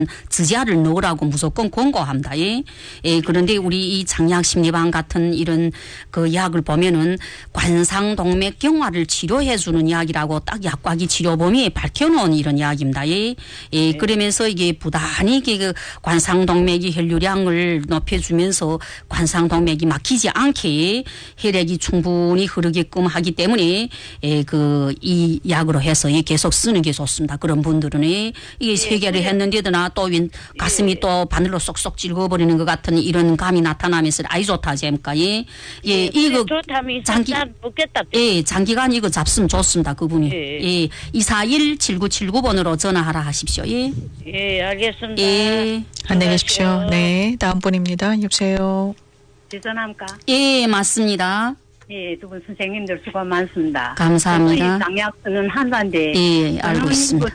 지자를 넣으라고 무조건 권고합니다. 예. 예, 그런데 우리 이 장약심리방 같은 이런 그 약을 보면은 관상동맥경화를 치료해주는 약이라고 딱 약과기 치료범위에 밝혀놓은 이런 약입니다. 예. 예, 그러면서 이게 부단히 이게 그 관상동맥의 혈류량을 높여주면서 관상동맥이 막히지 않게 혈액이 충분히 흐르게끔 하기 때문에 예, 그 이 약으로 해서 계속 쓰는 게 좋습니다. 그런 분들은 이게 세개를 했는데도나 또 가슴이 또 바늘로 쏙쏙 찔거버리는 것 같은 이런 감이 나타나면서 아주 좋다 잼까 예, 예, 이거 장기간 이거 잡수면 좋습니다. 그분이 예, 241-7979번으로 전화하라 하십시오. 예, 예, 알겠습니다. 예, 안녕히 계십시오. 네, 다음 분입니다. 여보세요. 전화합니까? 예, 맞습니다. 예, 두 분 선생님들 수고 많습니다. 감사합니다. 장약 쓰는 한자인데. 예, 알고 있습니다.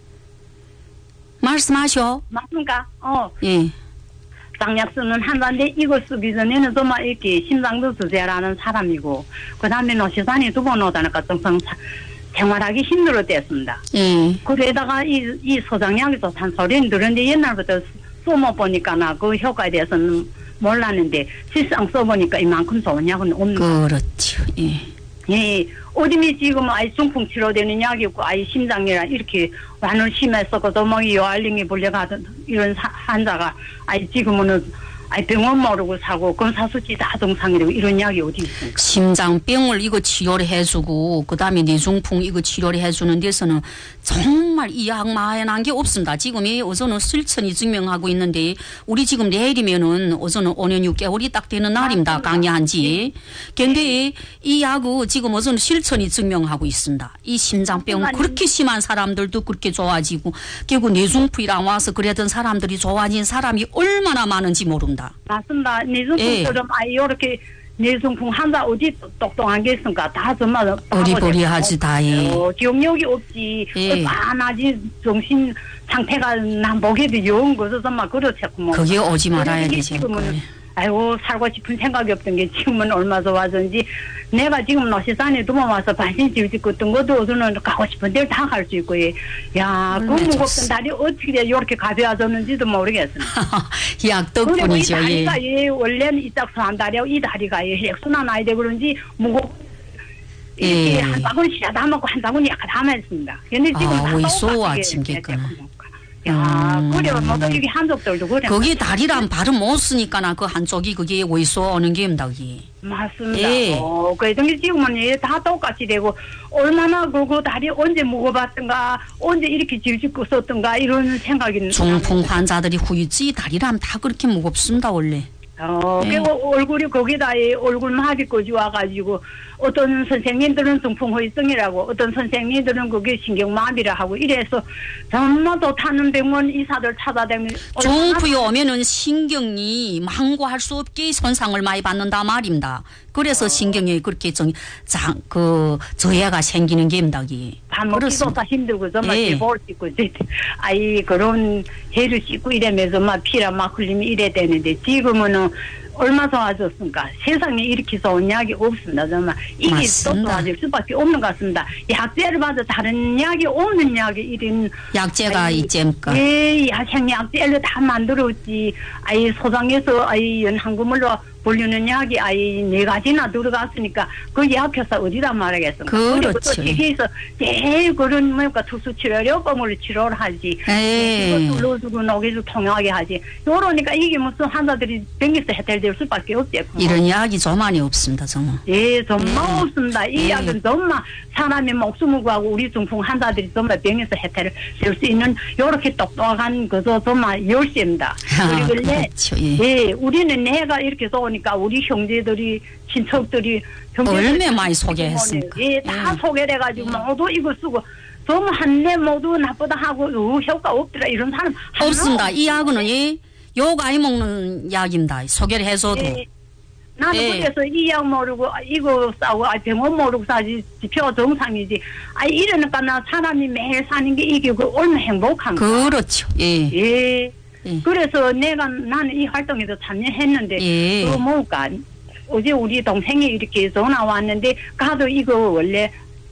말씀하셔. 맞습니까? 예. 장약 쓰는 한자인데 이거 쓰기 전에는 정말 이렇게 심장도 주제라는 사람이고, 그 다음에 노시산이 두 번 오다니까 정상 생활하기 힘들었댔습니다. 예. 그러다가 이 소장약이 좋다는 소리는 들었는데 옛날부터 써먹보니까 나 그 효과에 대해서는 몰랐는데 실상 써보니까 이만큼 좋은 약은 없는 거예요. 그렇죠. 예. 예, 어dim이 지금 아이 중풍 치료되는 약이 있고 아이 심장이라 이렇게 완을 심했었거든 뭐 요알링이 불려가던 이런 환자가 아이 지금은 아이 병원 모르고 사고 검사 수치 다 정상이라고 이런 약이 어디 있습니까? 심장병을 이거 치료를 해주고 그다음에 뇌중풍 이거 치료를 해주는 데서는 정말 이 약만한 게 없습니다. 지금이 어제는 실천이 증명하고 있는데 우리 지금 내일이면은 어제는 5년 6개월이 딱 되는 날입니다. 강의한 지. 근데 이 약은 지금 어제는 실천이 증명하고 있습니다. 이 심장병 그렇게 심한 사람들도 그렇게 좋아지고 결국 뇌중풍이랑 와서 그랬던 사람들이 좋아진 사람이 얼마나 많은지 모릅니다. 맞습니다. 뇌중풍처럼 아이 요렇게 뇌중풍 환자 어디 똑똑한 게 있습니까? 다 정말 어리버리하지 다. 기억력이 없지. 얼마나지 정신 상태가 난 보기에도 영 거서 정말 그렇지. 그게 오지 말아야 되지. 아이고 살고 싶은 생각이 없던 게 지금은 얼마 좋아졌는지 내가 지금 노시산에 두 번 와서 반신 지우짓고 어떤 것도 저는 가고 싶은 데를 다 갈 수 있고 야, 그 무겁던 다리 어떻게 이렇게 가벼워졌는지도 모르겠습니다. 약 덕분이죠. 그리고 이 다리가 원래는 이짝서 한 다리하고 이 다리가 혈액순환 아이 돼 그런지 이렇게 한 바구니 씨앗 담았고 한 바구니 약간 담았습니다. 근데 지금 다 오이소와 침개가. 야, 그래, 모두 이게 한쪽들도 그래. 거기 다리랑 발은 못 쓰니까 그 한쪽이 그게 오이소 오는 게입니다, 그게. 맞습니다. 그래서 지금은 다 똑같이 되고, 얼마나 그 다리 언제 먹어봤던가, 언제 이렇게 질질 썼던가, 이런 생각이. 중풍 환자들이 후유증 다리랑 다 그렇게 무겁습니다, 원래. 그리고 얼굴이 거기다 얼굴 마비까지 와가지고 어떤 선생님들은 중풍 후유증이라고 어떤 선생님들은 그게 신경마비라 하고 이래서 정말 좋다는 병원 의사들 찾아다니면 중풍이 오면은 신경이 망고할 수 없게 손상을 많이 받는다 말입니다. 그래서 신경이 그렇게 저해가 생기는 게입니다. 밥 먹기도 다 힘들고 정말 볼 수 있고 아이 그런 해를 씻고 이러면서 막 피라 막 흘리면 이래야 되는데 지금은 얼마 좋아졌습니까? 세상에 이렇게 좋은 약이 없습니다. 정말 이게 또 좋아질 수밖에 없는 것 같습니다. 약제를 봐도 다른 약이 없는 약이 이런 약제가 있잼까? 예, 약제를 다 만들었지. 아이 소장에서 아이 연한금으로 불리는 약이 아이 4가지나 들어갔으니까 그 약효사 어디다 말하겠습니까? 그렇죠. 또 세계에서 제일 그런 뭐니까 특수치료요법으로 치료를 하지. 이거 눌러주고 녹여주고 통하게 하지. 요러니까 이게 무슨 환자들이 병에서 해결될 수밖에 없지. 이런 약이 좀 많이 없습니다, 정말. 예, 정말 없습니다. 이 약은 정말 사람의 목숨을 구하고 우리 중풍 환자들이 정말 병에서 해결될 수 있는 요렇게 똑똑한 그저 정말 열쇠입니다. 그리고 그렇죠. 예, 우리는 내가 이렇게 좋으니까 우리 형제들이 친척들이 얼마나 많이 소개했습니까? 예, 다 소개를 해가지고 모두 이거 쓰고 정말 한내 모두 나쁘다 하고 효과 없더라 이런 사람 없습니다. 이 약은 욕 아이 먹는 약입니다. 소개를 해줘도. 나는 그래서 이 약 모르고 이거 싸고 병원 모르고 사지 지표 정상이지. 이러니까 나 사람이 매일 사는 게 이게 얼마나 행복한가. 그렇죠. 예. 그래서 나는 이 활동에도 참여했는데 뭘까 어제 우리 동생이 이렇게 전화 왔는데 가도 이거 원래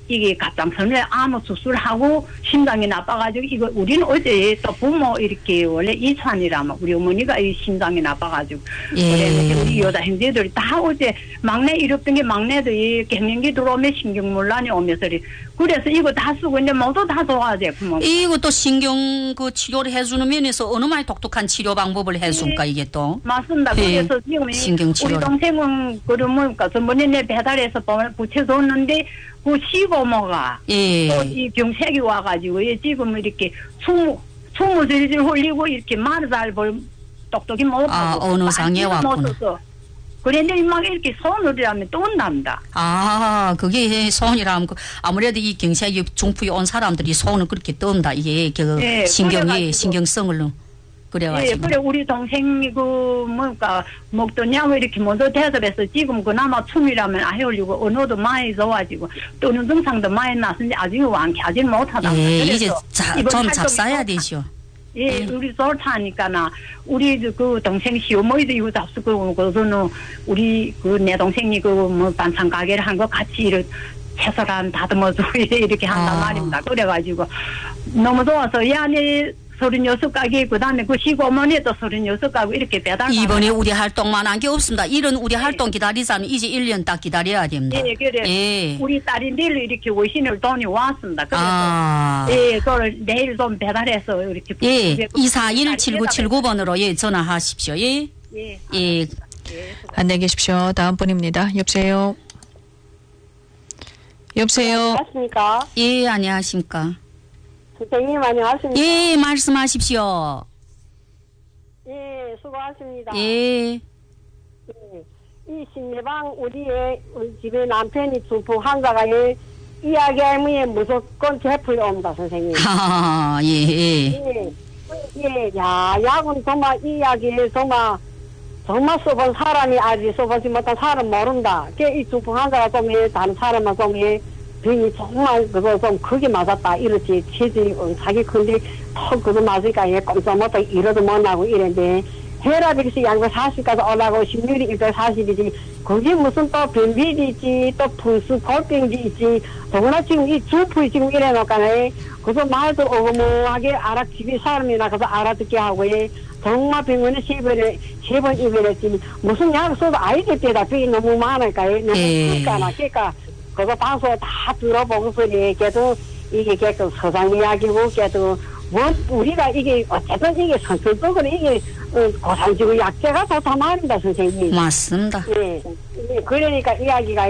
이게 갑상선에 아무 수술하고 심장이 나빠가지고 이거 우리는 어제 또 부모 이렇게 원래 이산이라면 우리 어머니가 이 심장이 나빠가지고 그래서 우리 여자 형제들이 다 어제 막내 이랬던 게 막내들이 갱년기 들어오면 신경문란이 오면서 그래서 이거 다 쓰고 이제 모두 다 좋아하지. 이거 또 신경 그 치료를 해주는 면에서 어느 많이 독특한 치료 방법을 해줄까 이게 또. 맞습니다. 그래서 지금 우리 동생은 그러면 전번에 내 배달해서 붙여줬는데 그 시고모가 또 이 병색이 와가지고 지금 이렇게 숨을 질질 흘리고 이렇게 말을 잘 똑똑히 못하고 어느 상에 왔구나. 그런데 막 이렇게 손을 하면 또 온답니다. 그게 손이라면 아무래도 이 경색이 중풍이 온 사람들이 손을 그렇게 떤다. 이게 그 신경성을 그래가지고. 그래 우리 동생이 먹던 약을 이렇게 먼저 대접해서 지금 그나마 춤이라면 안 흘리고 언어도 많이 좋아지고 또는 증상도 많이 났는데 아직 완쾌하지 못하다. 이제 좀 잡사야 되죠. 우리 좋다니까나 우리 그 동생 시어머니도 이거 잡수고 그거는 우리 그 내 동생이 그 반찬 가게를 한 거 같이 이렇게 채소랑 다듬어주고 이렇게 한단 말입니다. 그래가지고 너무 좋아서 이 안에 36가게 그다음에 그 시고모니도 36가구 이렇게 배달. 이번에 우리 활동만 한 게 없습니다. 이런 우리 활동 기다리자면 이제 1년 딱 기다려야 됩니다. 그래. 우리 딸이 내일 이렇게 외신을 돈이 왔습니다. 그래서 그걸 내일 좀 배달해서 이렇게. 241-7979번으로 전화하십시오. 안녕히 계십시오. 다음 분입니다. 여보세요. 안녕하십니까? 안녕하십니까? 선생님 안녕하십니까? 말씀하십시오. 수고하십니다. 이 심리방 우리 집에 남편이 중풍 환자가 이야기하면 무조건 제풀이 옵니다, 선생님. 약은 정말 이야기에 정말 써본 사람이 아직 써보지 못한 사람 모른다. 이 중풍 환자가 좀 다른 사람은 좀 병이 정말 그거 좀 크게 맞았다 이렇지 체질이 자기 큰데 턱 그거 맞으니까 꼼짝 못하고 이러도 못하고 이랬는데 혈압이 양배 40까지 올라가고 심률이 140이지 그게 무슨 또 변비리지 또 분수 골병지 있지 정말 지금 이 중풍이 지금 이래놓을까네 그래서 말도 어머하게 집에 사람이나 가서 알아듣게 하고 정말 병원에 세 번 입원했지 무슨 약을 써도 알겠대다 병이 너무 많으니까 너무 크니까 그러니까 그거 방송 다 들어보고서니 걔도 이게 걔도 서장 이야기고 걔도 우리가 이게 어쨌든 이게 선천적으로 이게 고산지구 약재가 좋다 말입니다 선생님. 맞습니다. 그러니까 이야기가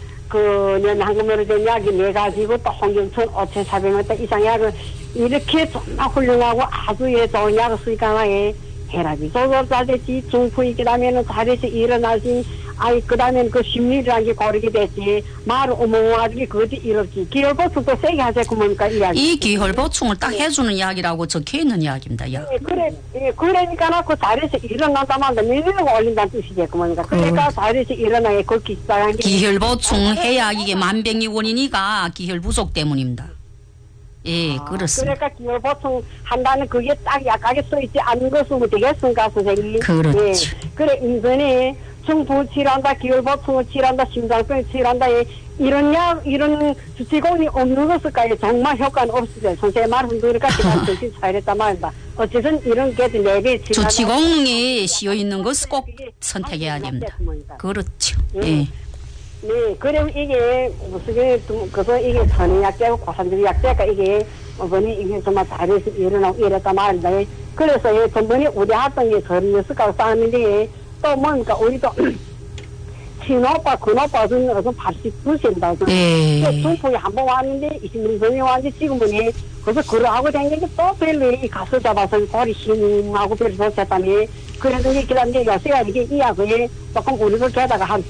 한국으로 된 약이 4가지고 또 홍경천 5,400원 이상 약을 이렇게 정말 훌륭하고 아주 좋은 약을 쓰니까 혈압이 조절되지 중풍이 그다음에는 자리에서 일어나지 그다음에는 그 심리라는 게 고르게 됐지 말을 어머하기 그것도 이렇지 기혈보충도 세게 하자고 보니까 이야기 이 기혈보충을 딱 해주는 이야기라고 적혀있는 이야기입니다. 그러니까 그 자리에서 일어난다만 면역력을 올린다는 뜻이지 그러니까 자리에서 일어나게 걷기 시작한 게 기혈보충 해야 이게 만병이 원인이가 기혈 부족 때문입니다. 그렇습니다. 그러니까 기혈 보충 한다는 그게 딱 약하게 써있지 않는 것으로 되겠습니까, 선생님? 그렇지. 그래, 인근에 중풍 치료한다, 기혈 보충을 치료한다, 심장병 치료한다, 이런 주치공이 없는 것일까요? 정말 효과는 없으죠. 선생님 말씀 들으니까 제가 정신 차렸단 말입니다. 어쨌든 이런 게 4배 주치공에 씌어있는 것을 꼭 선택해야 됩니다. 그렇죠. 그럼 이게 그래서 이게 천연약재고 고산지구 약재가 이게 이게 정말 잘해서 일어나고 이랬단 말입니다. 그래서 전번에 우리 했던 게 36가구 쌓았는데 또 뭡니까 우리도 친오빠 큰오빠는 89세입니다. 중풍이 한 번 왔는데 20년 전에 왔는데 지금은 그래서 그러하고 다니는데 또 별로 이 가수 잡아서 머리 힘하고 별로 좋았다며 그래도 그다음에 요새가 이게 이야기에 조금 우리도 게다가 한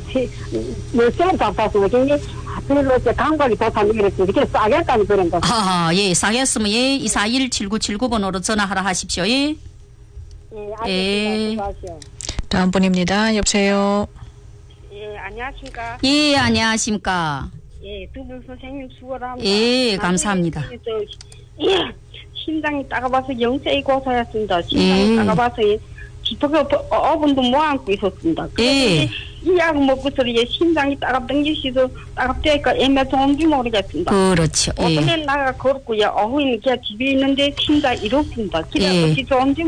몇점 잡아서 굉장히 별로 감각이 좋다는 이렇게 싸게 했다는 그런 거. 싸게 했으면 241-7979번으로 전화하라 하십시오. 알겠습니다. 다음 분입니다. 여보세요. 안녕하십니까. 안녕하십니까. 두 분 선생님 수고합니다. 감사합니다. 심장이 따가봐서 영세이 고사였습니다. 심장이 따가봐서 기폭이 5분도 못 안고 있었습니다. 이 약 먹고서 예 심장이 따갑던 것이도 따갑대니까 애매 좋은지 모르겠습니다. 그렇죠. 예. 어떤 애 나가 그렇고요. 어머니는 그냥 집에 있는데 심장이 이렇습니다. 그냥 예. 어찌 좋은지